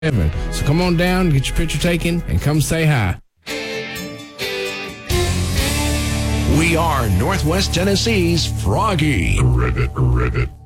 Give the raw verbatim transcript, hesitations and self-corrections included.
So come on down, get your picture taken, and come say hi. We are Northwest Tennessee's Froggy. Ribbit, ribbit.